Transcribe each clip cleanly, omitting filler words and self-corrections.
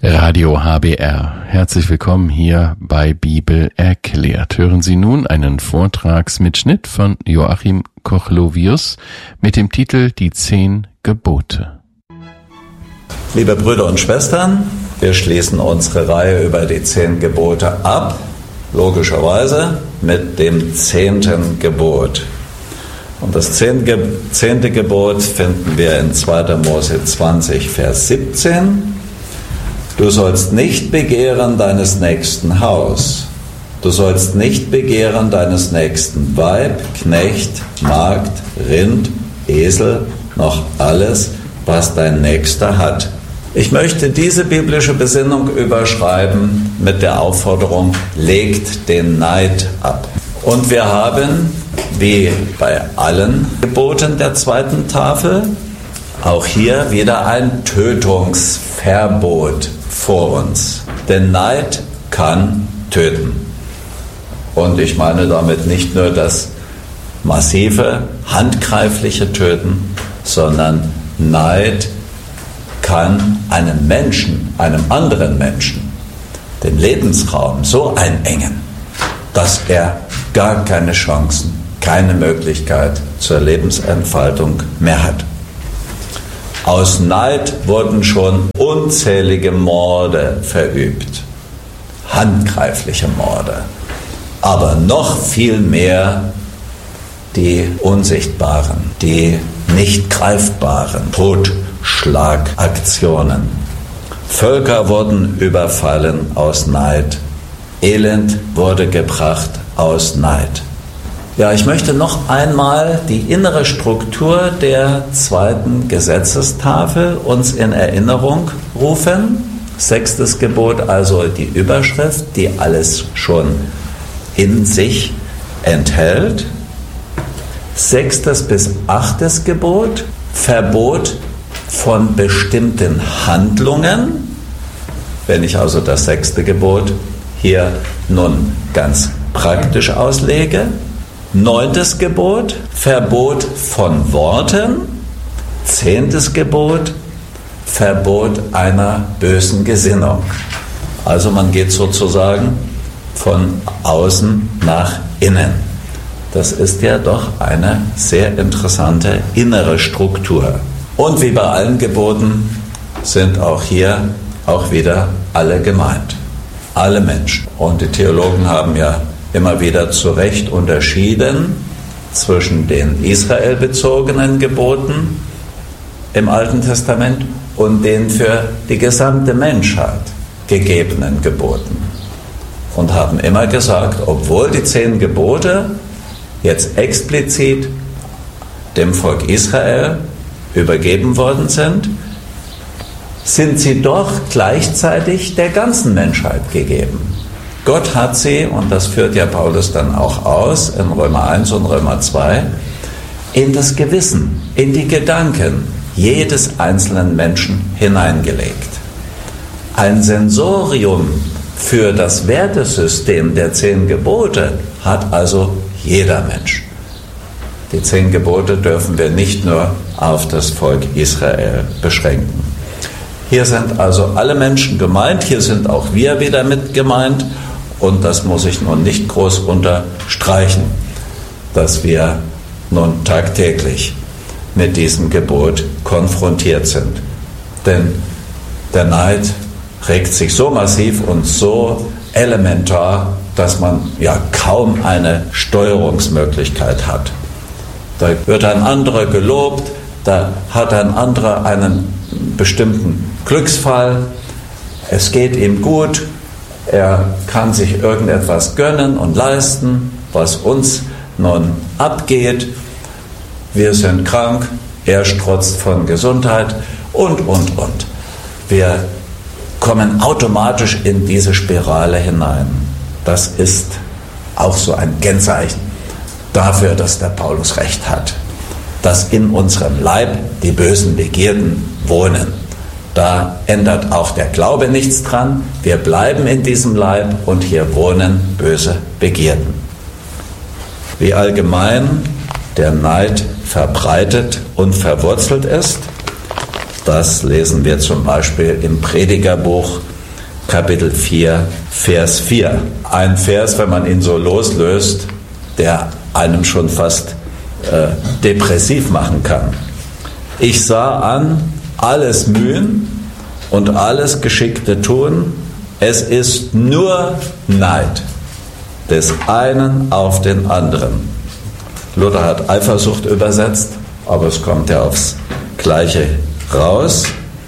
Radio HBR. Herzlich willkommen hier bei Bibel erklärt. Hören Sie nun einen Vortragsmitschnitt von Joachim Kochlovius mit dem Titel Die 10 Gebote. Liebe Brüder und Schwestern, wir schließen unsere Reihe über die 10 Gebote ab, logischerweise mit dem 10. Gebot. Und das 10. Gebot finden wir in 2. Mose 20, Vers 17. Du sollst nicht begehren deines nächsten Haus. Du sollst nicht begehren deines nächsten Weib, Knecht, Magd, Rind, Esel, noch alles, was dein Nächster hat. Ich möchte diese biblische Besinnung überschreiben mit der Aufforderung, legt den Neid ab. Und wir haben, wie bei allen Geboten der 2. Tafel, auch hier wieder ein Tötungsverbot vor uns. Denn Neid kann töten. Und ich meine damit nicht nur das massive, handgreifliche Töten, sondern Neid kann einem Menschen, einem anderen Menschen, den Lebensraum so einengen, dass er gar keine Chancen, keine Möglichkeit zur Lebensentfaltung mehr hat. Aus Neid wurden schon unzählige Morde verübt, handgreifliche Morde, aber noch viel mehr die unsichtbaren, die nicht greifbaren Totschlagaktionen. Völker wurden überfallen aus Neid, Elend wurde gebracht aus Neid. Ja, ich möchte noch einmal die innere Struktur der 2. Gesetzestafel uns in Erinnerung rufen. 6. Gebot, also die Überschrift, die alles schon in sich enthält. 6. bis 8. Gebot, Verbot von bestimmten Handlungen. Wenn ich also das 6. Gebot hier nun ganz praktisch auslege. 9. Gebot, Verbot von Worten. 10. Gebot, Verbot einer bösen Gesinnung. Also man geht sozusagen von außen nach innen. Das ist ja doch eine sehr interessante innere Struktur. Und wie bei allen Geboten sind auch hier auch wieder alle gemeint. Alle Menschen. Und die Theologen haben ja immer wieder zu Recht unterschieden zwischen den israelbezogenen Geboten im Alten Testament und den für die gesamte Menschheit gegebenen Geboten. Und haben immer gesagt, obwohl die 10 Gebote jetzt explizit dem Volk Israel übergeben worden sind, sind sie doch gleichzeitig der ganzen Menschheit gegeben. Gott hat sie, und das führt ja Paulus dann auch aus, in Römer 1 und Römer 2, in das Gewissen, in die Gedanken jedes einzelnen Menschen hineingelegt. Ein Sensorium für das Wertesystem der 10 Gebote hat also jeder Mensch. Die 10 Gebote dürfen wir nicht nur auf das Volk Israel beschränken. Hier sind also alle Menschen gemeint, hier sind auch wir wieder mit gemeint. Und das muss ich nun nicht groß unterstreichen, dass wir nun tagtäglich mit diesem Gebot konfrontiert sind. Denn der Neid regt sich so massiv und so elementar, dass man ja kaum eine Steuerungsmöglichkeit hat. Da wird ein anderer gelobt, da hat ein anderer einen bestimmten Glücksfall, es geht ihm gut, er kann sich irgendetwas gönnen und leisten, was uns nun abgeht. Wir sind krank, er strotzt von Gesundheit und. Wir kommen automatisch in diese Spirale hinein. Das ist auch so ein Kennzeichen dafür, dass der Paulus recht hat, dass in unserem Leib die bösen Begierden wohnen. Da ändert auch der Glaube nichts dran. Wir bleiben in diesem Leib und hier wohnen böse Begierden. Wie allgemein der Neid verbreitet und verwurzelt ist, das lesen wir zum Beispiel im Predigerbuch Kapitel 4, Vers 4. Ein Vers, wenn man ihn so loslöst, der einem schon fast depressiv machen kann. Ich sah an, alles Mühen und alles geschickte Tun, es ist nur Neid des einen auf den anderen. Luther hat Eifersucht übersetzt, aber es kommt ja aufs Gleiche raus.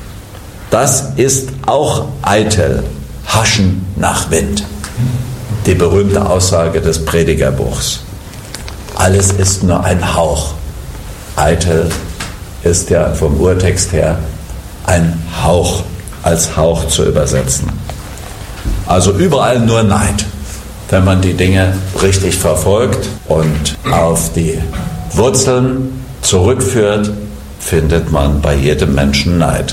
Das ist auch eitel, Haschen nach Wind. Die berühmte Aussage des Predigerbuchs. Alles ist nur ein Hauch. Eitel ist ja vom Urtext her ein Hauch, als Hauch zu übersetzen. Also überall nur Neid. Wenn man die Dinge richtig verfolgt und auf die Wurzeln zurückführt, findet man bei jedem Menschen Neid.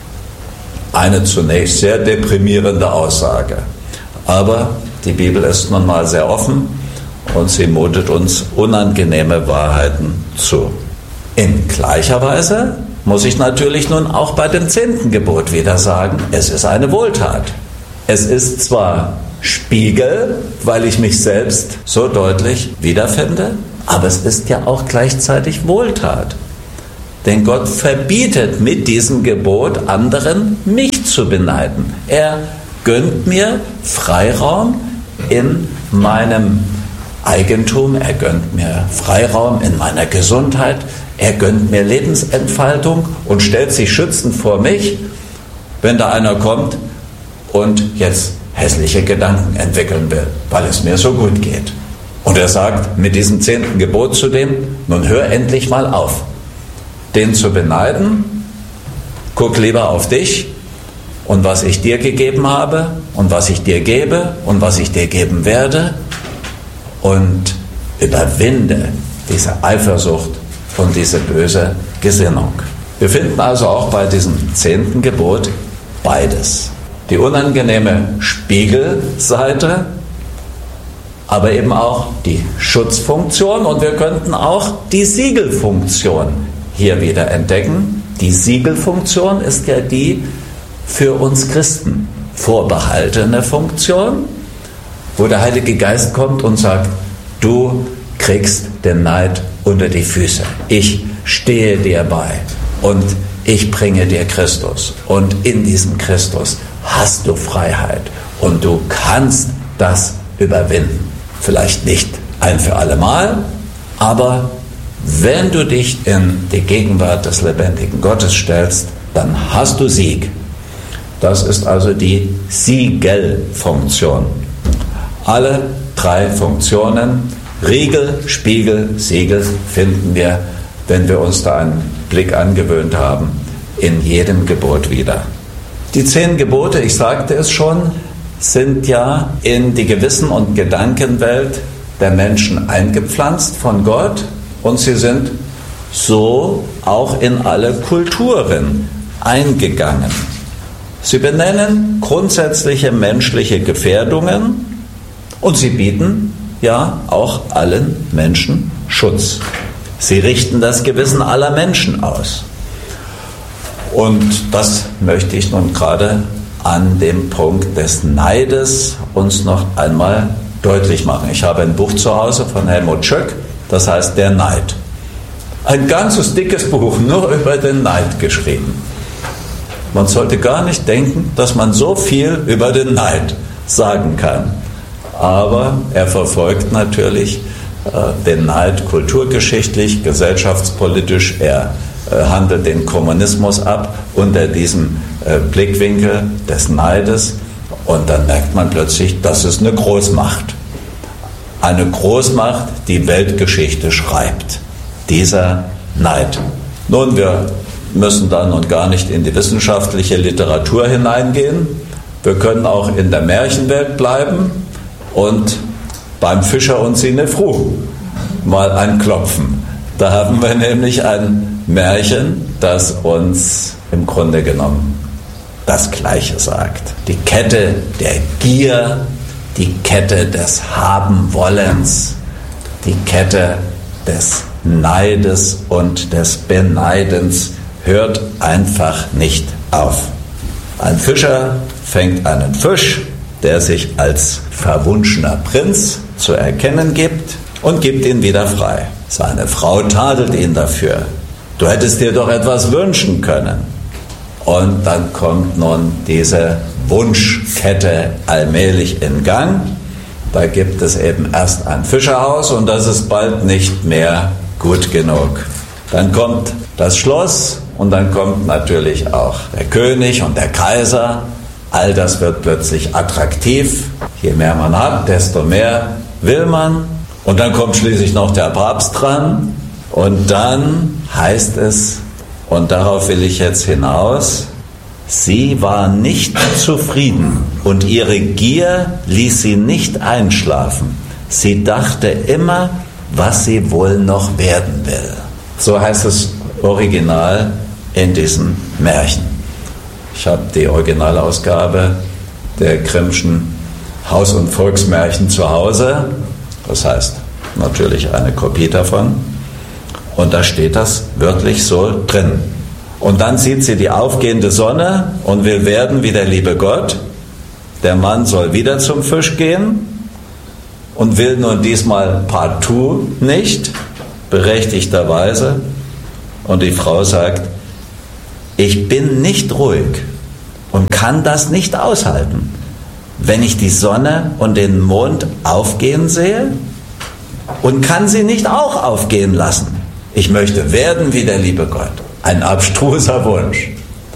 Eine zunächst sehr deprimierende Aussage. Aber die Bibel ist nun mal sehr offen und sie mutet uns unangenehme Wahrheiten zu. In gleicher Weise muss ich natürlich nun auch bei dem 10. Gebot wieder sagen, es ist eine Wohltat. Es ist zwar Spiegel, weil ich mich selbst so deutlich wiederfinde, aber es ist ja auch gleichzeitig Wohltat. Denn Gott verbietet mit diesem Gebot anderen, mich zu beneiden. Er gönnt mir Freiraum in meinem Eigentum, er gönnt mir Freiraum in meiner Gesundheit, er gönnt mir Lebensentfaltung und stellt sich schützend vor mich, wenn da einer kommt und jetzt hässliche Gedanken entwickeln will, weil es mir so gut geht. Und er sagt mit diesem 10. Gebot zu dem, nun hör endlich mal auf, den zu beneiden, guck lieber auf dich und was ich dir gegeben habe und was ich dir gebe und was ich dir geben werde und überwinde diese Eifersucht und diese böse Gesinnung. Wir finden also auch bei diesem 10. Gebot beides. Die unangenehme Spiegelseite, aber eben auch die Schutzfunktion und wir könnten auch die Siegelfunktion hier wieder entdecken. Die Siegelfunktion ist ja die für uns Christen vorbehaltene Funktion, wo der Heilige Geist kommt und sagt, du kriegst den Neid unter die Füße. Ich stehe dir bei und ich bringe dir Christus. Und in diesem Christus hast du Freiheit und du kannst das überwinden. Vielleicht nicht ein für alle Mal, aber wenn du dich in die Gegenwart des lebendigen Gottes stellst, dann hast du Sieg. Das ist also die Siegelfunktion. Alle 3 Funktionen, Riegel, Spiegel, Siegel, finden wir, wenn wir uns da einen Blick angewöhnt haben, in jedem Gebot wieder. Die 10 Gebote, ich sagte es schon, sind ja in die Gewissen- und Gedankenwelt der Menschen eingepflanzt von Gott und sie sind so auch in alle Kulturen eingegangen. Sie benennen grundsätzliche menschliche Gefährdungen und sie bieten ja auch allen Menschen Schutz. Sie richten das Gewissen aller Menschen aus. Und das möchte ich nun gerade an dem Punkt des Neides uns noch einmal deutlich machen. Ich habe ein Buch zu Hause von Helmut Schöck, das heißt Der Neid. Ein ganzes dickes Buch nur über den Neid geschrieben. Man sollte gar nicht denken, dass man so viel über den Neid sagen kann. Aber er verfolgt natürlich den Neid kulturgeschichtlich, gesellschaftspolitisch. Er handelt den Kommunismus ab unter diesem Blickwinkel des Neides. Und dann merkt man plötzlich, das ist eine Großmacht. Eine Großmacht, die Weltgeschichte schreibt. Dieser Neid. Nun, wir müssen da nun gar nicht in die wissenschaftliche Literatur hineingehen. Wir können auch in der Märchenwelt bleiben und beim Fischer und Sinefru mal anklopfen. Da haben wir nämlich ein Märchen, das uns im Grunde genommen das Gleiche sagt. Die Kette der Gier, die Kette des Habenwollens, die Kette des Neides und des Beneidens hört einfach nicht auf. Ein Fischer fängt einen Fisch, der sich als verwunschener Prinz zu erkennen gibt, und gibt ihn wieder frei. Seine Frau tadelt ihn dafür. Du hättest dir doch etwas wünschen können. Und dann kommt nun diese Wunschkette allmählich in Gang. Da gibt es eben erst ein Fischerhaus und das ist bald nicht mehr gut genug. Dann kommt das Schloss und dann kommt natürlich auch der König und der Kaiser. All das wird plötzlich attraktiv. Je mehr man hat, desto mehr will man. Und dann kommt schließlich noch der Papst dran. Und dann heißt es, und darauf will ich jetzt hinaus, sie war nicht zufrieden und ihre Gier ließ sie nicht einschlafen. Sie dachte immer, was sie wohl noch werden will. So heißt es original in diesem Märchen. Ich habe die Originalausgabe der Grimmschen Haus- und Volksmärchen zu Hause. Das heißt natürlich eine Kopie davon. Und da steht das wörtlich so drin. Und dann sieht sie die aufgehende Sonne und will werden wie der liebe Gott. Der Mann soll wieder zum Fisch gehen und will nun diesmal partout nicht, berechtigterweise. Und die Frau sagt, ich bin nicht ruhig und kann das nicht aushalten, wenn ich die Sonne und den Mond aufgehen sehe, und kann sie nicht auch aufgehen lassen. Ich möchte werden wie der liebe Gott. Ein abstruser Wunsch.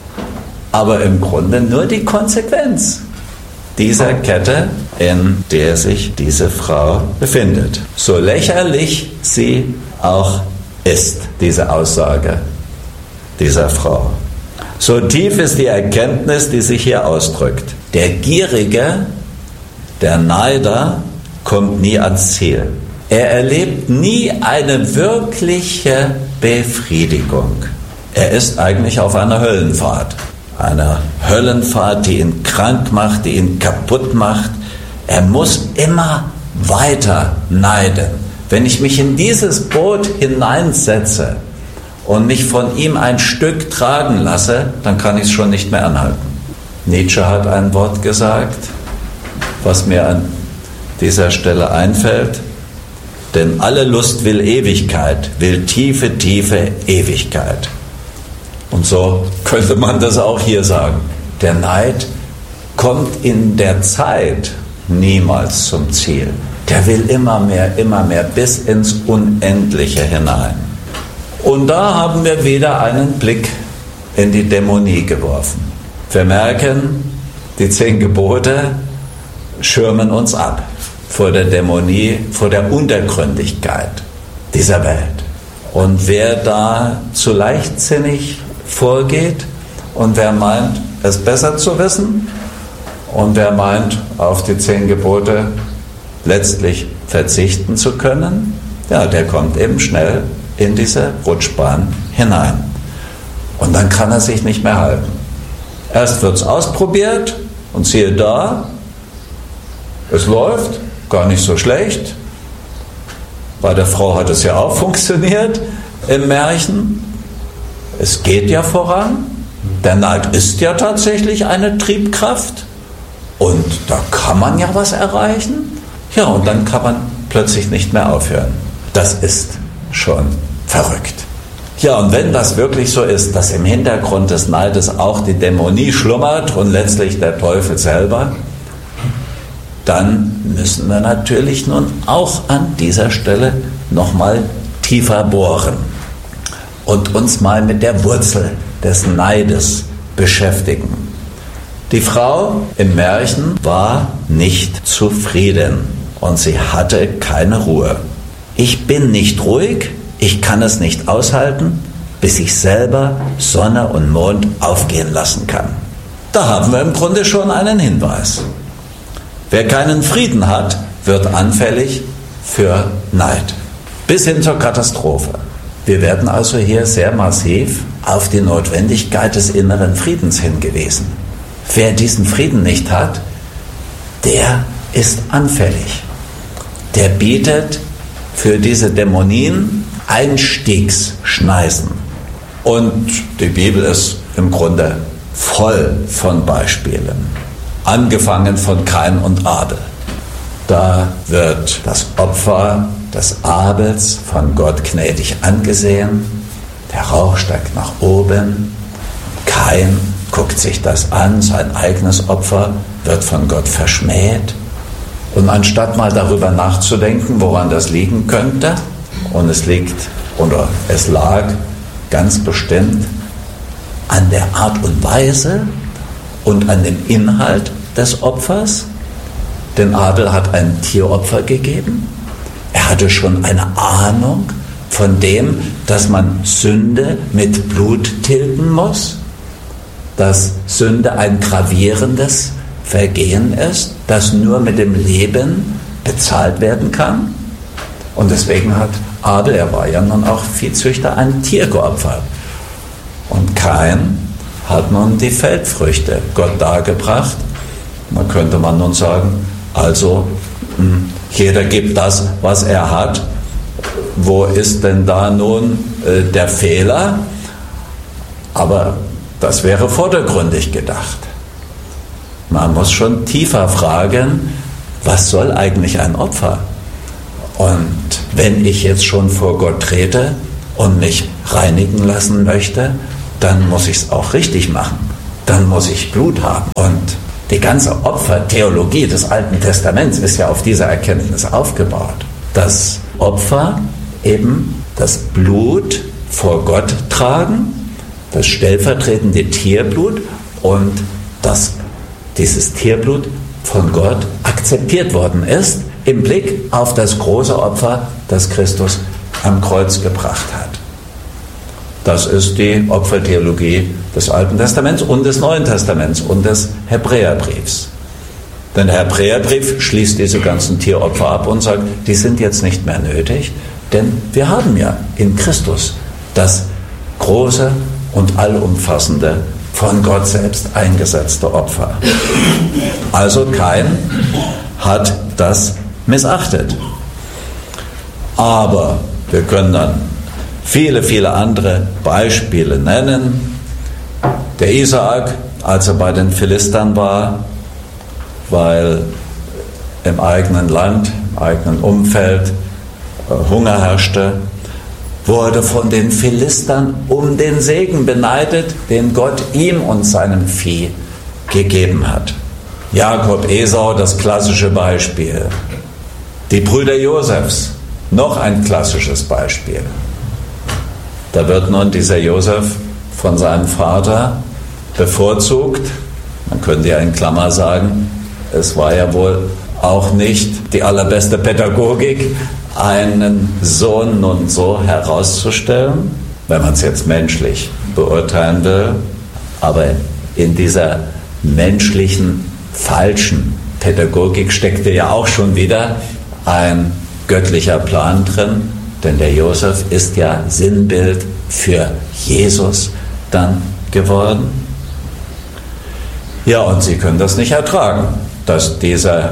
Aber im Grunde nur die Konsequenz dieser Kette, in der sich diese Frau befindet. So lächerlich sie auch ist, diese Aussage dieser Frau. So tief ist die Erkenntnis, die sich hier ausdrückt. Der Gierige, der Neider, kommt nie ans Ziel. Er erlebt nie eine wirkliche Befriedigung. Er ist eigentlich auf einer Höllenfahrt. Einer Höllenfahrt, die ihn krank macht, die ihn kaputt macht. Er muss immer weiter neiden. Wenn ich mich in dieses Boot hineinsetze und mich von ihm ein Stück tragen lasse, dann kann ich es schon nicht mehr anhalten. Nietzsche hat ein Wort gesagt, was mir an dieser Stelle einfällt. Denn alle Lust will Ewigkeit, will tiefe, tiefe Ewigkeit. Und so könnte man das auch hier sagen. Der Neid kommt in der Zeit niemals zum Ziel. Der will immer mehr, bis ins Unendliche hinein. Und da haben wir wieder einen Blick in die Dämonie geworfen. Wir merken, die 10 Gebote schirmen uns ab vor der Dämonie, vor der Untergründigkeit dieser Welt. Und wer da zu leichtsinnig vorgeht und wer meint, es besser zu wissen und wer meint, auf die 10 Gebote letztlich verzichten zu können, ja, der kommt eben schnell in diese Rutschbahn hinein. Und dann kann er sich nicht mehr halten. Erst wird es ausprobiert und siehe da, es läuft, gar nicht so schlecht. Bei der Frau hat es ja auch funktioniert im Märchen. Es geht ja voran. Der Neid ist ja tatsächlich eine Triebkraft. Und da kann man ja was erreichen. Ja, und dann kann man plötzlich nicht mehr aufhören. Das ist schon verrückt. Ja, und wenn das wirklich so ist, dass im Hintergrund des Neides auch die Dämonie schlummert und letztlich der Teufel selber, dann müssen wir natürlich nun auch an dieser Stelle nochmal tiefer bohren und uns mal mit der Wurzel des Neides beschäftigen. Die Frau im Märchen war nicht zufrieden und sie hatte keine Ruhe. Ich bin nicht ruhig, ich kann es nicht aushalten, bis ich selber Sonne und Mond aufgehen lassen kann. Da haben wir im Grunde schon einen Hinweis. Wer keinen Frieden hat, wird anfällig für Neid. Bis hin zur Katastrophe. Wir werden also hier sehr massiv auf die Notwendigkeit des inneren Friedens hingewiesen. Wer diesen Frieden nicht hat, der ist anfällig. Der bietet für diese Dämonien Einstiegsschneisen. Und die Bibel ist im Grunde voll von Beispielen, angefangen von Kain und Abel. Da wird das Opfer des Abels von Gott gnädig angesehen, der Rauch steigt nach oben, Kain guckt sich das an, sein eigenes Opfer wird von Gott verschmäht. Und anstatt mal darüber nachzudenken, woran das liegen könnte, und es lag ganz bestimmt an der Art und Weise und an dem Inhalt des Opfers, denn Abel hat ein Tieropfer gegeben. Er hatte schon eine Ahnung von dem, dass man Sünde mit Blut tilgen muss, dass Sünde ein gravierendes Vergehen ist, das nur mit dem Leben bezahlt werden kann. Und deswegen hat Abel, er war ja nun auch Viehzüchter, ein Tier geopfert. Und Kain hat nun die Feldfrüchte Gott dargebracht. Da könnte man nun sagen, also jeder gibt das, was er hat. Wo ist denn da nun der Fehler? Aber das wäre vordergründig gedacht. Man muss schon tiefer fragen, was soll eigentlich ein Opfer? Und wenn ich jetzt schon vor Gott trete und mich reinigen lassen möchte, dann muss ich es auch richtig machen. Dann muss ich Blut haben. Und die ganze Opfertheologie des Alten Testaments ist ja auf dieser Erkenntnis aufgebaut. Das Opfer eben das Blut vor Gott tragen, das stellvertretende Tierblut, und dass dieses Tierblut von Gott akzeptiert worden ist im Blick auf das große Opfer, das Christus am Kreuz gebracht hat. Das ist die Opfertheologie des Alten Testaments und des Neuen Testaments und des Hebräerbriefs. Denn der Hebräerbrief schließt diese ganzen Tieropfer ab und sagt, die sind jetzt nicht mehr nötig, denn wir haben ja in Christus das große und allumfassende, von Gott selbst eingesetzte Opfer. Also Kain hat das missachtet. Aber wir können dann viele, viele andere Beispiele nennen. Der Isaak, als er bei den Philistern war, weil im eigenen Land, im eigenen Umfeld Hunger herrschte, wurde von den Philistern um den Segen beneidet, den Gott ihm und seinem Vieh gegeben hat. Jakob, Esau, das klassische Beispiel. Die Brüder Josefs, noch ein klassisches Beispiel. Da wird nun dieser Josef von seinem Vater bevorzugt. Man könnte ja in Klammer sagen, es war ja wohl auch nicht die allerbeste Pädagogik, einen Sohn nun so herauszustellen, wenn man es jetzt menschlich beurteilen will. Aber in dieser menschlichen, falschen Pädagogik steckte ja auch schon wieder ein göttlicher Plan drin, denn der Josef ist ja Sinnbild für Jesus dann geworden. Ja, und sie können das nicht ertragen, dass dieser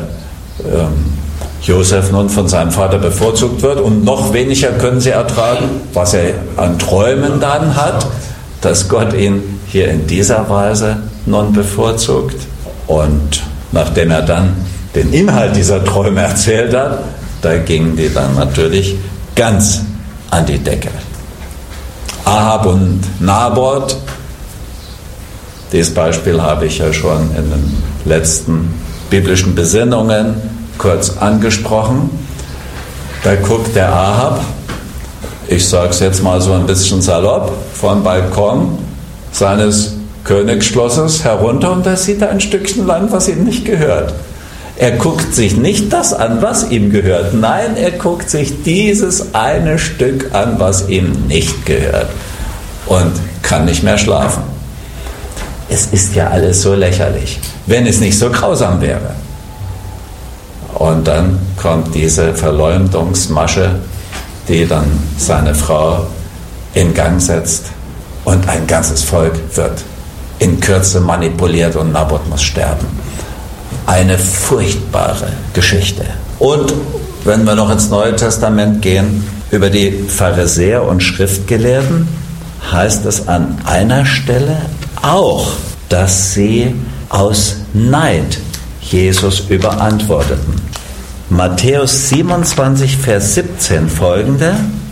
Josef nun von seinem Vater bevorzugt wird, und noch weniger können sie ertragen, was er an Träumen dann hat, dass Gott ihn hier in dieser Weise nun bevorzugt. Und nachdem er dann den Inhalt dieser Träume erzählt hat, da gingen die dann natürlich ganz an die Decke. Ahab und Naboth, dieses Beispiel habe ich ja schon in den letzten biblischen Besinnungen kurz angesprochen. Da guckt der Ahab, ich sage es jetzt mal so ein bisschen salopp, vom Balkon seines Königsschlosses herunter, und da sieht er ein Stückchen Land, was ihm nicht gehört. Er guckt sich nicht das an, was ihm gehört. Nein, er guckt sich dieses eine Stück an, was ihm nicht gehört, und kann nicht mehr schlafen. Es ist ja alles so lächerlich, wenn es nicht so grausam wäre. Und dann kommt diese Verleumdungsmasche, die dann seine Frau in Gang setzt, und ein ganzes Volk wird in Kürze manipuliert und Naboth muss sterben. Eine furchtbare Geschichte. Und wenn wir noch ins Neue Testament gehen, über die Pharisäer und Schriftgelehrten heißt es an einer Stelle auch, dass sie aus Neid Jesus überantworteten. Matthäus 27, Vers 17 folgende: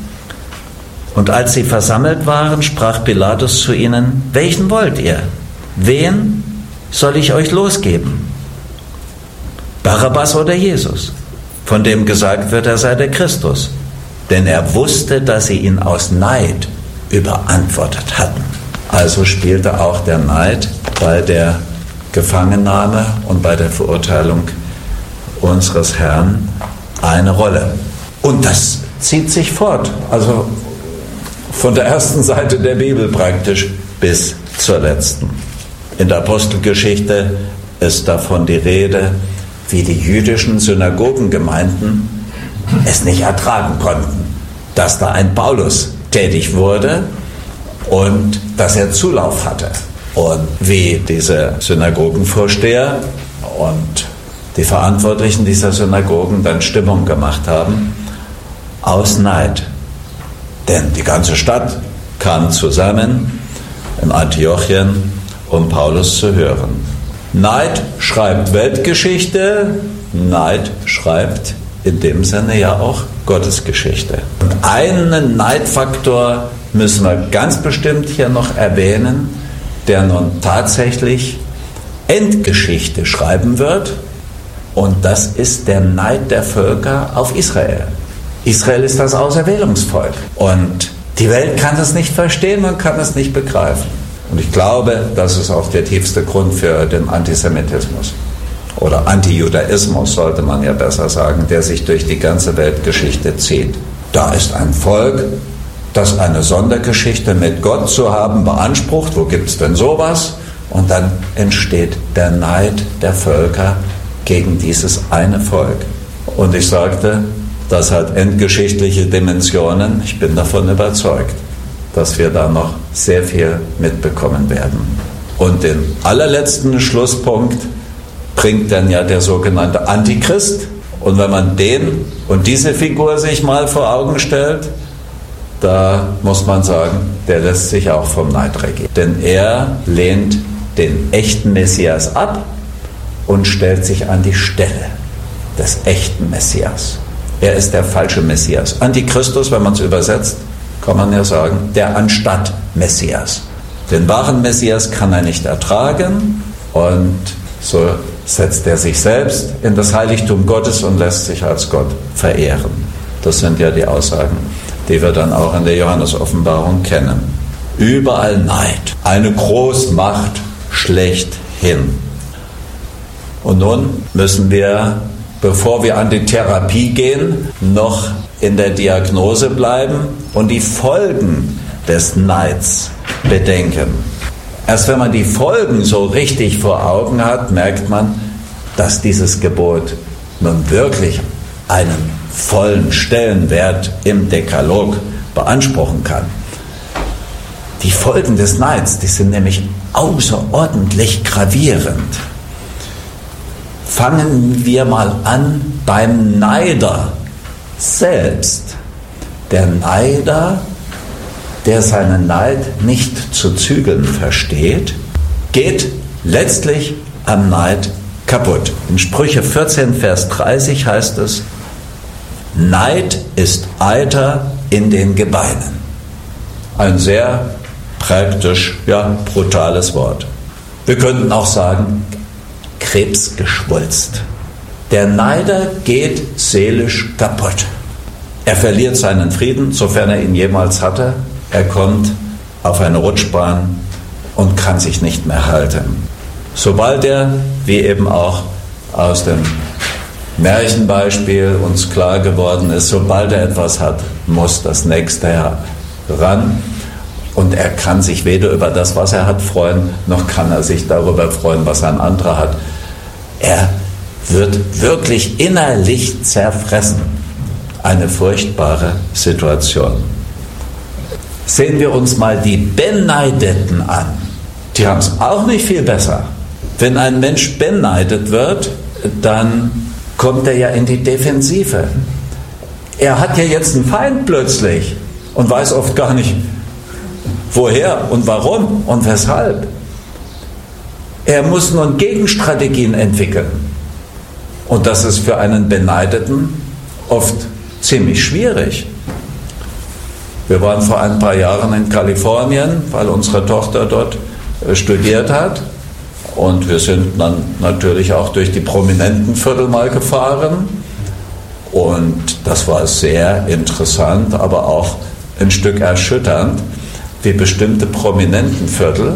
Und als sie versammelt waren, sprach Pilatus zu ihnen: Welchen wollt ihr? Wen soll ich euch losgeben? Barabbas oder Jesus, von dem gesagt wird, er sei der Christus? Denn er wusste, dass sie ihn aus Neid überantwortet hatten. Also spielte auch der Neid bei der Gefangennahme und bei der Verurteilung unseres Herrn eine Rolle. Und das zieht sich fort, also von der ersten Seite der Bibel praktisch bis zur letzten. In der Apostelgeschichte ist davon die Rede, wie die jüdischen Synagogengemeinden es nicht ertragen konnten, dass da ein Paulus tätig wurde und dass er Zulauf hatte. Und wie diese Synagogenvorsteher und die Verantwortlichen dieser Synagogen dann Stimmung gemacht haben, aus Neid. Denn die ganze Stadt kam zusammen in Antiochien, um Paulus zu hören. Neid schreibt Weltgeschichte, Neid schreibt in dem Sinne ja auch Gottesgeschichte. Und einen Neidfaktor müssen wir ganz bestimmt hier noch erwähnen, der nun tatsächlich Endgeschichte schreiben wird. Und das ist der Neid der Völker auf Israel. Israel ist das Auserwählungsvolk. Und die Welt kann das nicht verstehen, man kann es nicht begreifen. Und ich glaube, das ist auch der tiefste Grund für den Antisemitismus. Oder Antijudaismus, sollte man ja besser sagen, der sich durch die ganze Weltgeschichte zieht. Da ist ein Volk, das eine Sondergeschichte mit Gott zu haben beansprucht. Wo gibt es denn sowas? Und dann entsteht der Neid der Völker gegen dieses eine Volk. Und ich sagte, das hat endgeschichtliche Dimensionen. Ich bin davon überzeugt, dass wir da noch sehr viel mitbekommen werden. Und den allerletzten Schlusspunkt bringt dann ja der sogenannte Antichrist. Und wenn man den und diese Figur sich mal vor Augen stellt, da muss man sagen, der lässt sich auch vom Neid regieren. Denn er lehnt den echten Messias ab und stellt sich an die Stelle des echten Messias. Er ist der falsche Messias. Antichristus, wenn man es übersetzt, kann man ja sagen, der anstatt Messias. Den wahren Messias kann er nicht ertragen und so setzt er sich selbst in das Heiligtum Gottes und lässt sich als Gott verehren. Das sind ja die Aussagen, die wir dann auch in der Johannes-Offenbarung kennen. Überall Neid, eine Großmacht schlechthin. Und nun müssen wir, bevor wir an die Therapie gehen, noch in der Diagnose bleiben und die Folgen des Neids bedenken. Erst wenn man die Folgen so richtig vor Augen hat, merkt man, dass dieses Gebot nun wirklich einen vollen Stellenwert im Dekalog beanspruchen kann. Die Folgen des Neids, die sind nämlich außerordentlich gravierend. Fangen wir mal an beim Neider selbst. Der Neider, der seinen Neid nicht zu zügeln versteht, geht letztlich am Neid kaputt. In Sprüche 14, Vers 30 heißt es: Neid ist Eiter in den Gebeinen. Ein sehr praktisch, ja, brutales Wort. Wir könnten auch sagen, Krebsgeschwulst. Der Neider geht seelisch kaputt. Er verliert seinen Frieden, sofern er ihn jemals hatte. Er kommt auf eine Rutschbahn und kann sich nicht mehr halten. Sobald er, wie eben auch aus dem Märchenbeispiel uns klar geworden ist, sobald er etwas hat, muss das Nächste heran. Und er kann sich weder über das, was er hat, freuen, noch kann er sich darüber freuen, was ein anderer hat. Er wird wirklich innerlich zerfressen. Eine furchtbare Situation. Sehen wir uns mal die Beneideten an. Die haben es auch nicht viel besser. Wenn ein Mensch beneidet wird, dann kommt er ja in die Defensive. Er hat ja jetzt einen Feind plötzlich und weiß oft gar nicht, woher und warum und weshalb. Er muss nun Gegenstrategien entwickeln. Und das ist für einen Beneideten oft ziemlich schwierig. Wir waren vor ein paar Jahren in Kalifornien, weil unsere Tochter dort studiert hat. Und wir sind dann natürlich auch durch die Prominentenviertel mal gefahren. Und das war sehr interessant, aber auch ein Stück erschütternd, wie bestimmte Prominentenviertel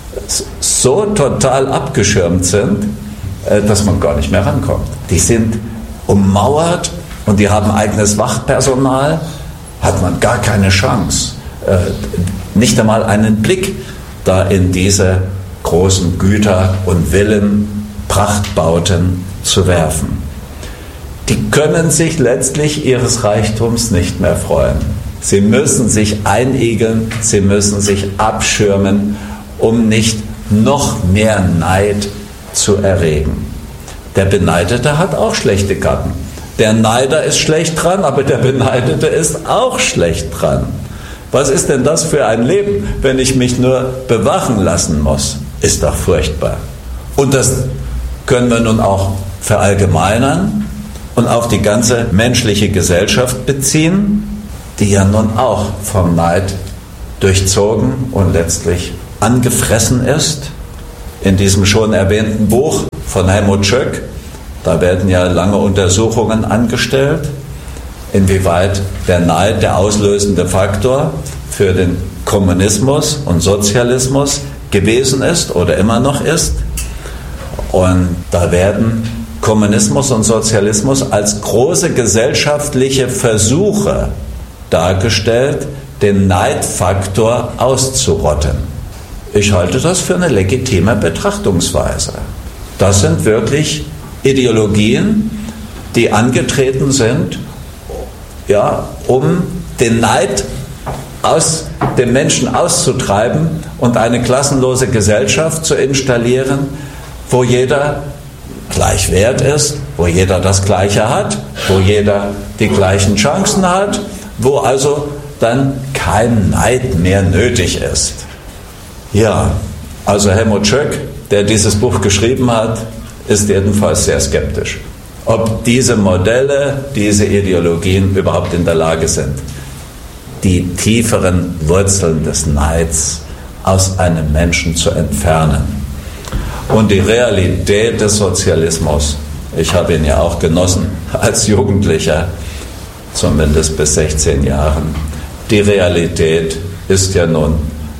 so total abgeschirmt sind, dass man gar nicht mehr rankommt. Die sind ummauert und die haben eigenes Wachpersonal, hat man gar keine Chance, nicht einmal einen Blick da in diese großen Güter und Villen, Prachtbauten zu werfen. Die können sich letztlich ihres Reichtums nicht mehr freuen. Sie müssen sich einigeln, sie müssen sich abschirmen, um nicht noch mehr Neid zu erregen. Der Beneidete hat auch schlechte Karten. Der Neider ist schlecht dran, aber der Beneidete ist auch schlecht dran. Was ist denn das für ein Leben, wenn ich mich nur bewachen lassen muss? Ist doch furchtbar. Und das können wir nun auch verallgemeinern und auf die ganze menschliche Gesellschaft beziehen, die ja nun auch vom Neid durchzogen und letztlich angefressen ist. In diesem schon erwähnten Buch von Helmut Schöck, da werden ja lange Untersuchungen angestellt, inwieweit der Neid der auslösende Faktor für den Kommunismus und Sozialismus gewesen ist oder immer noch ist. Und da werden Kommunismus und Sozialismus als große gesellschaftliche Versuche dargestellt, den Neidfaktor auszurotten. Ich halte das für eine legitime Betrachtungsweise. Das sind wirklich Ideologien, die angetreten sind, ja, um den Neid aus dem Menschen auszutreiben und eine klassenlose Gesellschaft zu installieren, wo jeder gleich wert ist, wo jeder das Gleiche hat, wo jeder die gleichen Chancen hat, wo also dann kein Neid mehr nötig ist. Ja, also Helmut Schöck, der dieses Buch geschrieben hat, ist jedenfalls sehr skeptisch, ob diese Modelle, diese Ideologien überhaupt in der Lage sind, die tieferen Wurzeln des Neids aus einem Menschen zu entfernen. Und die Realität des Sozialismus, ich habe ihn ja auch genossen als Jugendlicher, zumindest bis 16 Jahren, die Realität ist ja nun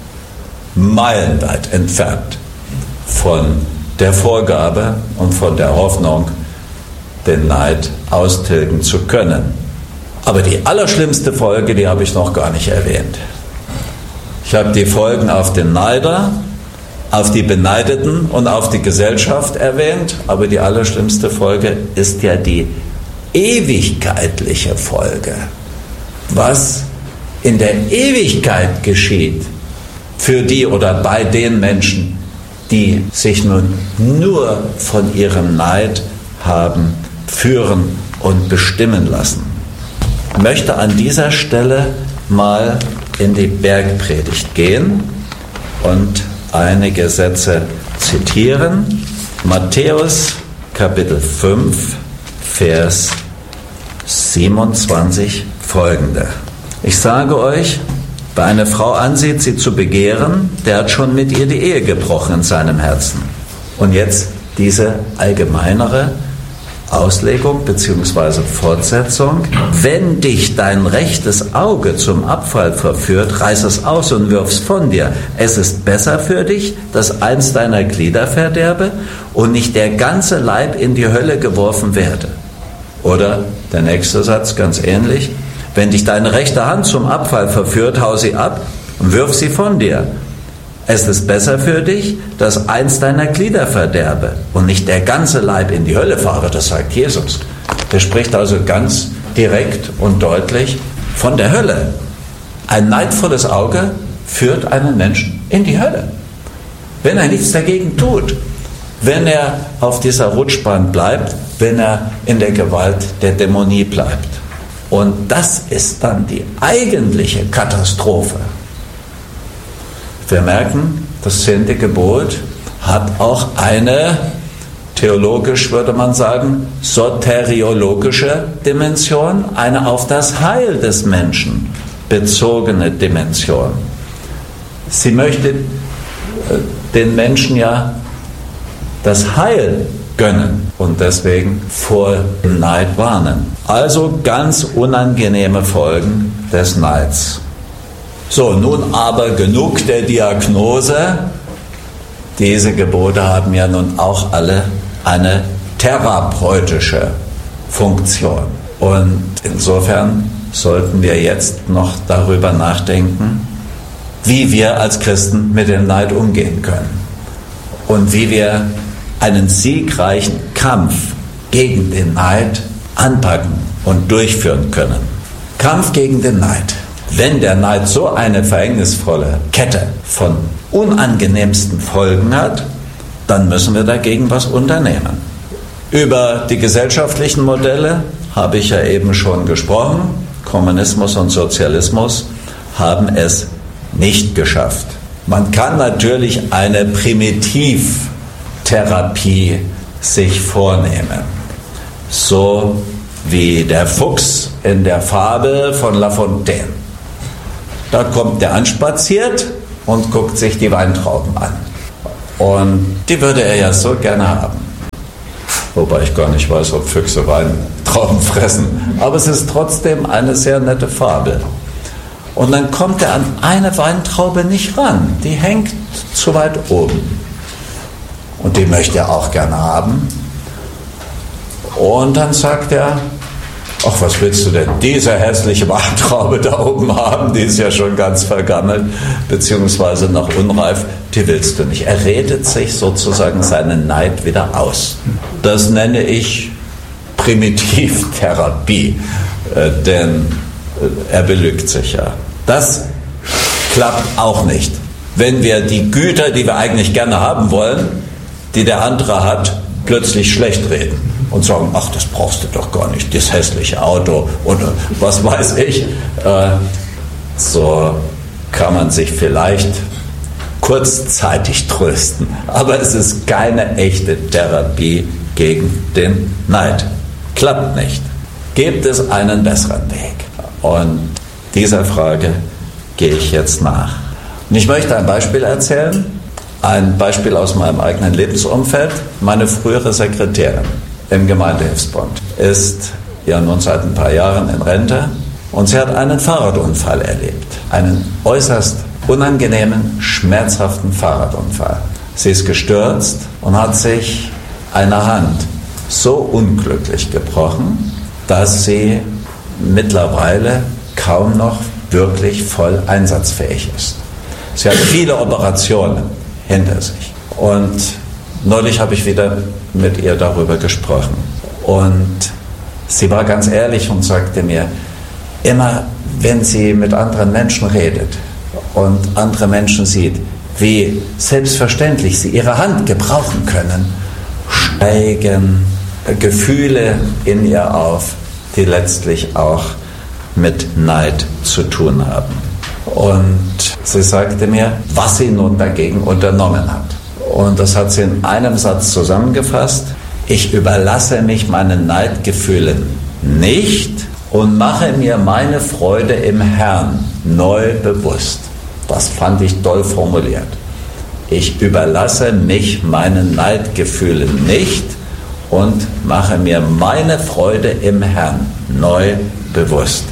meilenweit entfernt von der Vorgabe und von der Hoffnung, den Neid austilgen zu können. Aber die allerschlimmste Folge, die habe ich noch gar nicht erwähnt. Ich habe die Folgen auf den Neider, auf die Beneideten und auf die Gesellschaft erwähnt, aber die allerschlimmste Folge ist ja die ewigkeitliche Folge. Was in der Ewigkeit geschieht für die oder bei den Menschen, die sich nun nur von ihrem Neid haben führen und bestimmen lassen. Ich möchte an dieser Stelle mal in die Bergpredigt gehen und einige Sätze zitieren. Matthäus Kapitel 5, Vers 27 folgende. Ich sage euch, wer eine Frau ansieht, sie zu begehren, der hat schon mit ihr die Ehe gebrochen in seinem Herzen. Und jetzt diese allgemeinere Auslegung bzw. Fortsetzung. Wenn dich dein rechtes Auge zum Abfall verführt, reiß es aus und wirf's von dir. Es ist besser für dich, dass eins deiner Glieder verderbe und nicht der ganze Leib in die Hölle geworfen werde. Oder der nächste Satz, ganz ähnlich. Wenn dich deine rechte Hand zum Abfall verführt, hau sie ab und wirf sie von dir. Es ist besser für dich, dass eins deiner Glieder verderbe und nicht der ganze Leib in die Hölle fahre, das sagt Jesus. Der spricht also ganz direkt und deutlich von der Hölle. Ein neidvolles Auge führt einen Menschen in die Hölle, wenn er nichts dagegen tut, wenn er auf dieser Rutschbahn bleibt, wenn er in der Gewalt der Dämonie bleibt. Und das ist dann die eigentliche Katastrophe. Wir merken, das 10. Gebot hat auch eine, theologisch würde man sagen, soteriologische Dimension, eine auf das Heil des Menschen bezogene Dimension. Sie möchte den Menschen ja das Heil gönnen und deswegen vor dem Neid warnen. Also ganz unangenehme Folgen des Neids. So, nun aber genug der Diagnose. Diese Gebote haben ja nun auch alle eine therapeutische Funktion. Und insofern sollten wir jetzt noch darüber nachdenken, wie wir als Christen mit dem Neid umgehen können und wie wir einen siegreichen Kampf gegen den Neid anpacken und durchführen können. Kampf gegen den Neid. Wenn der Neid so eine verhängnisvolle Kette von unangenehmsten Folgen hat, dann müssen wir dagegen was unternehmen. Über die gesellschaftlichen Modelle habe ich ja eben schon gesprochen. Kommunismus und Sozialismus haben es nicht geschafft. Man kann natürlich eine Primitivtherapie sich vornehmen. So wie der Fuchs in der Fabel von La Fontaine. Da kommt der anspaziert und guckt sich die Weintrauben an. Und die würde er ja so gerne haben. Wobei ich gar nicht weiß, ob Füchse Weintrauben fressen. Aber es ist trotzdem eine sehr nette Fabel. Und dann kommt er an eine Weintraube nicht ran. Die hängt zu weit oben. Und die möchte er auch gerne haben. Und dann sagt er, ach, was willst du denn diese hässliche Weintraube da oben haben? Die ist ja schon ganz vergammelt, beziehungsweise noch unreif. Die willst du nicht. Er redet sich sozusagen seinen Neid wieder aus. Das nenne ich Primitivtherapie, denn er belügt sich ja. Das klappt auch nicht. Wenn wir die Güter, die wir eigentlich gerne haben wollen, die der andere hat, plötzlich schlecht reden und sagen, ach, das brauchst du doch gar nicht, das hässliche Auto oder was weiß ich. So kann man sich vielleicht kurzzeitig trösten, aber es ist keine echte Therapie gegen den Neid. Klappt nicht. Gibt es einen besseren Weg? Und dieser Frage gehe ich jetzt nach. Und ich möchte ein Beispiel erzählen, ein Beispiel aus meinem eigenen Lebensumfeld. Meine frühere Sekretärin im Gemeindehilfsbund ist ja nun seit ein paar Jahren in Rente und sie hat einen Fahrradunfall erlebt. Einen äußerst unangenehmen, schmerzhaften Fahrradunfall. Sie ist gestürzt und hat sich eine Hand so unglücklich gebrochen, dass sie mittlerweile kaum noch wirklich voll einsatzfähig ist. Sie hat viele Operationen hinter sich. Und neulich habe ich wieder mit ihr darüber gesprochen. Und sie war ganz ehrlich und sagte mir, immer wenn sie mit anderen Menschen redet und andere Menschen sieht, wie selbstverständlich sie ihre Hand gebrauchen können, steigen Gefühle in ihr auf, die letztlich auch mit Neid zu tun haben. Und sie sagte mir, was sie nun dagegen unternommen hat. Und das hat sie in einem Satz zusammengefasst: Ich überlasse mich meinen Neidgefühlen nicht und mache mir meine Freude im Herrn neu bewusst. Das fand ich toll formuliert. Ich überlasse mich meinen Neidgefühlen nicht und mache mir meine Freude im Herrn neu bewusst.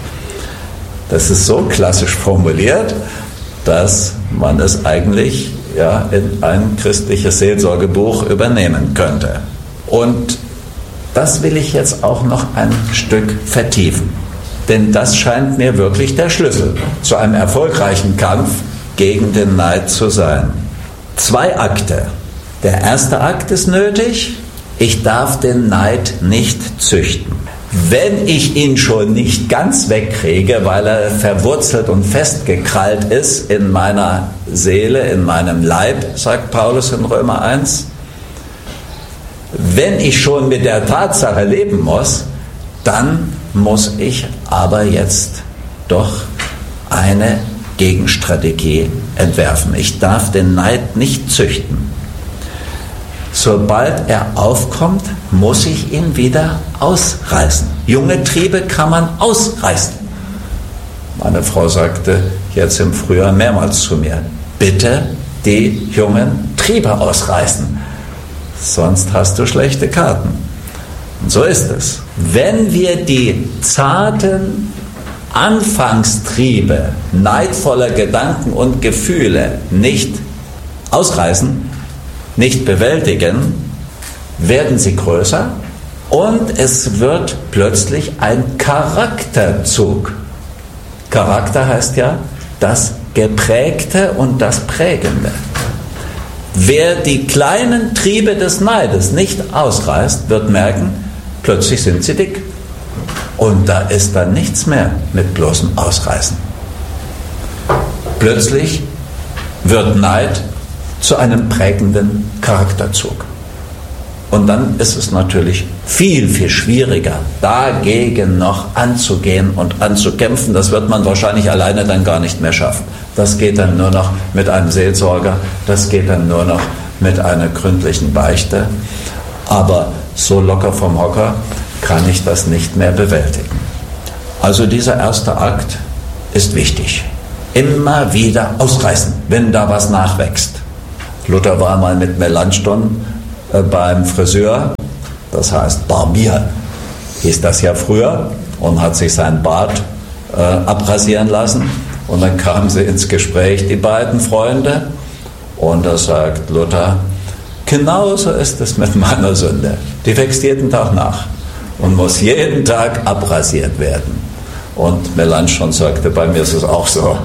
Das ist so klassisch formuliert, dass man es eigentlich in ein christliches Seelsorgebuch übernehmen könnte. Und das will ich jetzt auch noch ein Stück vertiefen. Denn das scheint mir wirklich der Schlüssel zu einem erfolgreichen Kampf gegen den Neid zu sein. 2 Akte. Der erste Akt ist nötig: Ich darf den Neid nicht züchten. Wenn ich ihn schon nicht ganz wegkriege, weil er verwurzelt und festgekrallt ist in meiner Seele, in meinem Leib, sagt Paulus in Römer 1, wenn ich schon mit der Tatsache leben muss, dann muss ich aber jetzt doch eine Gegenstrategie entwerfen. Ich darf den Neid nicht züchten. Sobald er aufkommt, muss ich ihn wieder ausreißen. Junge Triebe kann man ausreißen. Meine Frau sagte jetzt im Frühjahr mehrmals zu mir, bitte die jungen Triebe ausreißen, sonst hast du schlechte Karten. Und so ist es. Wenn wir die zarten Anfangstriebe neidvoller Gedanken und Gefühle nicht ausreißen, nicht bewältigen, werden sie größer und es wird plötzlich ein Charakterzug. Charakter heißt ja das Geprägte und das Prägende. Wer die kleinen Triebe des Neides nicht ausreißt, wird merken, plötzlich sind sie dick. Und da ist dann nichts mehr mit bloßem Ausreißen. Plötzlich wird Neid zu einem prägenden Charakterzug. Und dann ist es natürlich viel, viel schwieriger, dagegen noch anzugehen und anzukämpfen. Das wird man wahrscheinlich alleine dann gar nicht mehr schaffen. Das geht dann nur noch mit einem Seelsorger, das geht dann nur noch mit einer gründlichen Beichte. Aber so locker vom Hocker kann ich das nicht mehr bewältigen. Also dieser erste Akt ist wichtig. Immer wieder ausreißen, wenn da was nachwächst. Luther war mal mit Melanchthon beim Friseur, das heißt Barbier, hieß das ja früher, und hat sich sein Bart abrasieren lassen. Und dann kamen sie ins Gespräch, die beiden Freunde, und da sagt Luther, genauso ist es mit meiner Sünde. Die wächst jeden Tag nach und muss jeden Tag abrasiert werden. Und Melanchthon sagte, bei mir ist es auch so.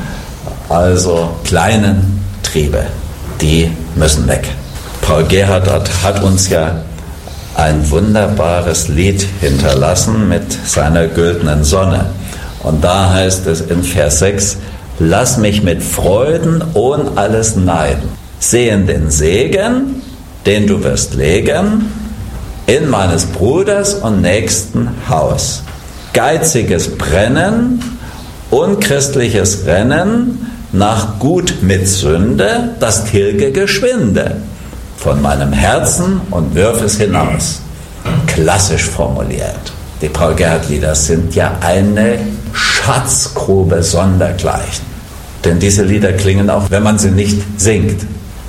Also kleinen Triebe, die müssen weg. Paul Gerhardt hat uns ja ein wunderbares Lied hinterlassen mit seiner güldenen Sonne. Und da heißt es in Vers 6, lass mich mit Freuden ohn alles neiden, sehen den Segen, den du wirst legen, in meines Bruders und nächsten Haus. Geiziges Brennen, unchristliches Rennen, nach Gut mit Sünde, das tilge geschwinde, von meinem Herzen und wirf es hinaus. Klassisch formuliert. Die Paul Gerhardt-Lieder sind ja eine Schatzgrube sondergleichen. Denn diese Lieder klingen auch, wenn man sie nicht singt.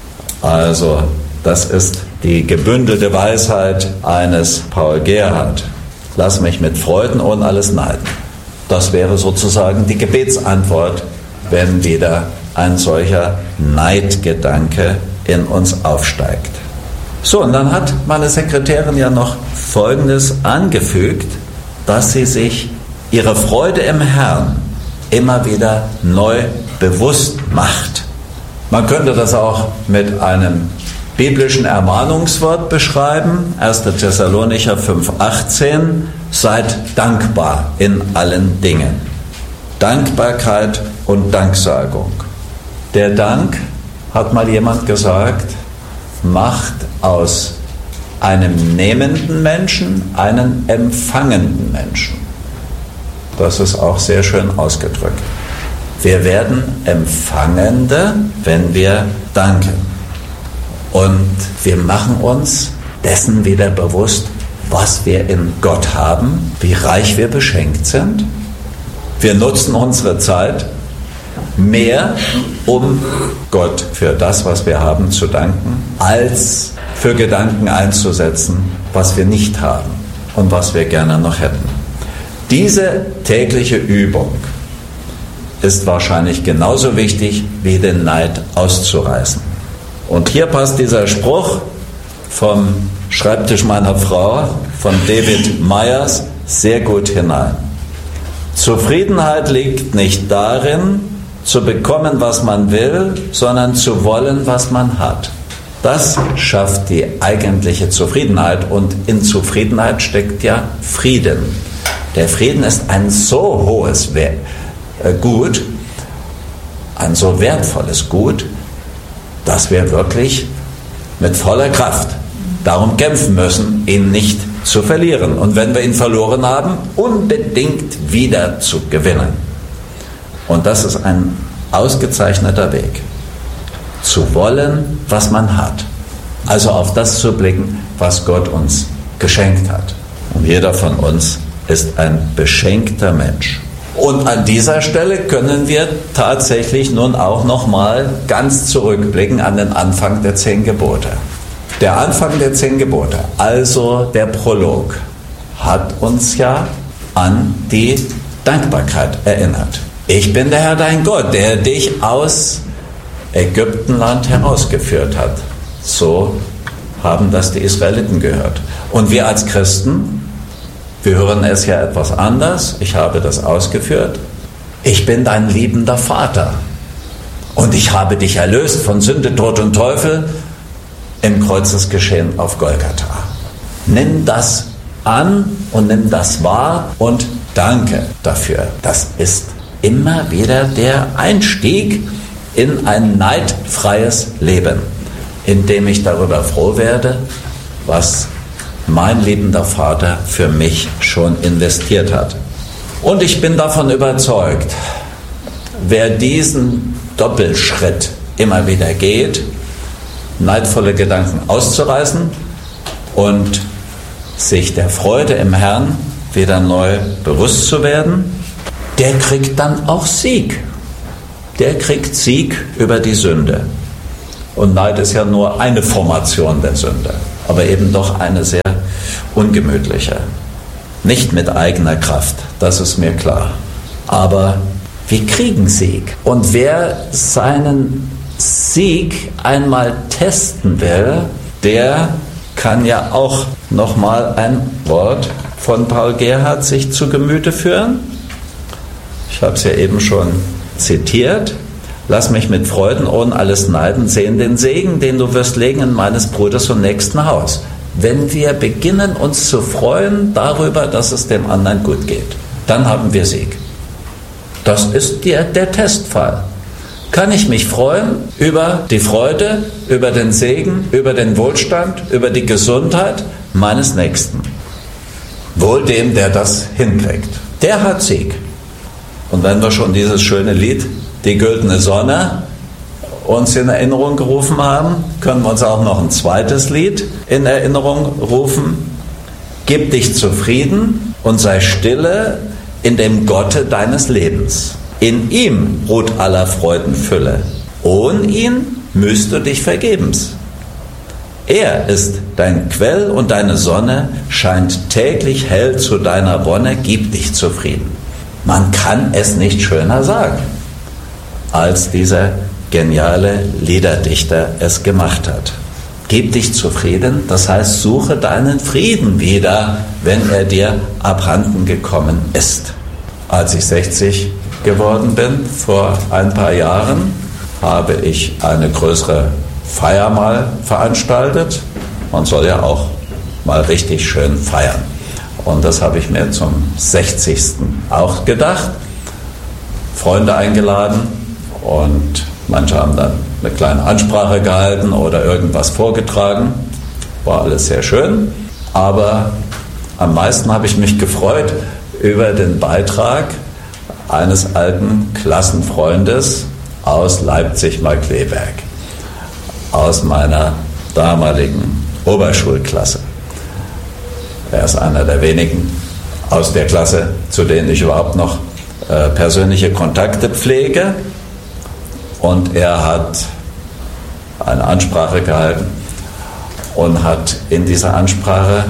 Also, das ist die gebündelte Weisheit eines Paul Gerhardt. Lass mich mit Freuden ohne alles neiden. Das wäre sozusagen die Gebetsantwort, wenn wieder ein solcher Neidgedanke in uns aufsteigt. So, und dann hat meine Sekretärin ja noch Folgendes angefügt, dass sie sich ihre Freude im Herrn immer wieder neu bewusst macht. Man könnte das auch mit einem biblischen Ermahnungswort beschreiben, 1. Thessalonicher 5,18, seid dankbar in allen Dingen. Dankbarkeit und Danksagung. Der Dank, hat mal jemand gesagt, macht aus einem nehmenden Menschen einen empfangenden Menschen. Das ist auch sehr schön ausgedrückt. Wir werden Empfangende, wenn wir danken. Und wir machen uns dessen wieder bewusst, was wir in Gott haben, wie reich wir beschenkt sind. Wir nutzen unsere Zeit mehr, um Gott für das, was wir haben, zu danken, als für Gedanken einzusetzen, was wir nicht haben und was wir gerne noch hätten. Diese tägliche Übung ist wahrscheinlich genauso wichtig, wie den Neid auszureißen. Und hier passt dieser Spruch vom Schreibtisch meiner Frau, von David Myers, sehr gut hinein. Zufriedenheit liegt nicht darin, zu bekommen, was man will, sondern zu wollen, was man hat. Das schafft die eigentliche Zufriedenheit, und in Zufriedenheit steckt ja Frieden. Der Frieden ist ein so hohes Gut, ein so wertvolles Gut, dass wir wirklich mit voller Kraft darum kämpfen müssen, ihn nicht zu verlieren. Und wenn wir ihn verloren haben, unbedingt wieder zu gewinnen. Und das ist ein ausgezeichneter Weg. Zu wollen, was man hat. Also auf das zu blicken, was Gott uns geschenkt hat. Und jeder von uns ist ein beschenkter Mensch. Und an dieser Stelle können wir tatsächlich nun auch nochmal ganz zurückblicken an den Anfang der 10 Gebote. Der Anfang der 10 Gebote, also der Prolog, hat uns ja an die Dankbarkeit erinnert. Ich bin der Herr dein Gott, der dich aus Ägyptenland herausgeführt hat. So haben das die Israeliten gehört. Und wir als Christen, wir hören es ja etwas anders. Ich habe das ausgeführt. Ich bin dein liebender Vater. Und ich habe dich erlöst von Sünde, Tod und Teufel im Kreuzesgeschehen auf Golgatha. Nimm das an und nimm das wahr und danke dafür. Das ist immer wieder der Einstieg in ein neidfreies Leben, in dem ich darüber froh werde, was mein liebender Vater für mich schon investiert hat. Und ich bin davon überzeugt, wer diesen Doppelschritt immer wieder geht, neidvolle Gedanken auszureißen und sich der Freude im Herrn wieder neu bewusst zu werden, der kriegt dann auch Sieg. Der kriegt Sieg über die Sünde. Und Neid ist ja nur eine Formation der Sünde, aber eben doch eine sehr ungemütliche. Nicht mit eigener Kraft, das ist mir klar. Aber wir kriegen Sieg. Und wer seinen Sieg einmal testen will, der kann ja auch nochmal ein Wort von Paul Gerhardt sich zu Gemüte führen. Ich habe es ja eben schon zitiert. Lass mich mit Freuden ohne alles Neiden sehen den Segen, den du wirst legen in meines Bruders und nächsten Haus. Wenn wir beginnen, uns zu freuen darüber, dass es dem anderen gut geht, dann haben wir Sieg. Das ist der Testfall. Kann ich mich freuen über die Freude, über den Segen, über den Wohlstand, über die Gesundheit meines Nächsten? Wohl dem, der das hinkriegt. Der hat Sieg. Und wenn wir schon dieses schöne Lied, die güldene Sonne, uns in Erinnerung gerufen haben, können wir uns auch noch ein zweites Lied in Erinnerung rufen. Gib dich zufrieden und sei stille in dem Gotte deines Lebens. In ihm ruht aller Freuden Fülle. Ohne ihn müsst du dich vergebens. Er ist dein Quell und deine Sonne, scheint täglich hell zu deiner Wonne, gib dich zufrieden. Man kann es nicht schöner sagen, als dieser geniale Liederdichter es gemacht hat. Gib dich zufrieden, das heißt, suche deinen Frieden wieder, wenn er dir abhanden gekommen ist. Als ich 60 geworden bin, vor ein paar Jahren, habe ich eine größere Feier mal veranstaltet. Man soll ja auch mal richtig schön feiern. Und das habe ich mir zum 60. auch gedacht. Freunde eingeladen und manche haben dann eine kleine Ansprache gehalten oder irgendwas vorgetragen. War alles sehr schön. Aber am meisten habe ich mich gefreut über den Beitrag eines alten Klassenfreundes aus Leipzig-Markkleeberg, aus meiner damaligen Oberschulklasse. Er ist einer der wenigen aus der Klasse, zu denen ich überhaupt noch persönliche Kontakte pflege. Und er hat eine Ansprache gehalten und hat in dieser Ansprache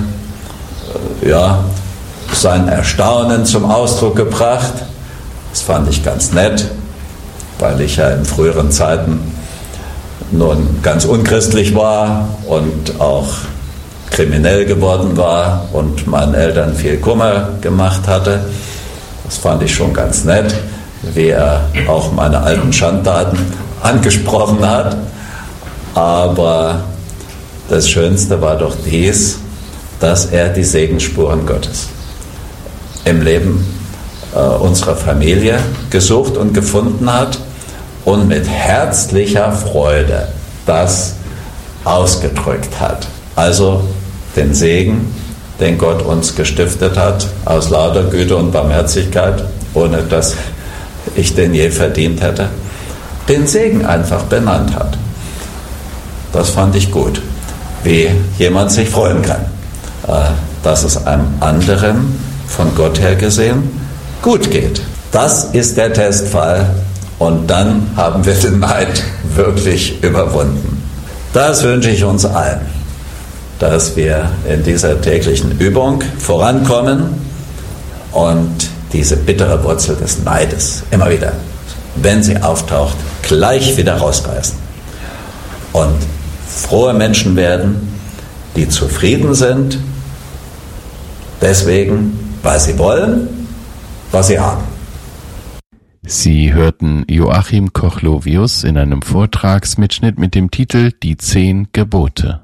sein Erstaunen zum Ausdruck gebracht. Das fand ich ganz nett, weil ich ja in früheren Zeiten nun ganz unchristlich war und auch kriminell geworden war und meinen Eltern viel Kummer gemacht hatte. Das fand ich schon ganz nett, wie er auch meine alten Schandtaten angesprochen hat. Aber das Schönste war doch dies, dass er die Segensspuren Gottes im Leben unserer Familie gesucht und gefunden hat und mit herzlicher Freude das ausgedrückt hat. Also den Segen, den Gott uns gestiftet hat, aus lauter Güte und Barmherzigkeit, ohne dass ich den je verdient hätte, den Segen einfach benannt hat. Das fand ich gut. wie jemand sich freuen kann, dass es einem anderen, von Gott her gesehen, gut geht. Das ist der Testfall und dann haben wir den Neid wirklich überwunden. Das wünsche ich uns allen, dass wir in dieser täglichen Übung vorankommen und diese bittere Wurzel des Neides immer wieder, wenn sie auftaucht, gleich wieder rausreißen und frohe Menschen werden, die zufrieden sind, deswegen, weil sie wollen, was sie haben. Sie hörten Joachim Kochlovius in einem Vortragsmitschnitt mit dem Titel Die 10 Gebote.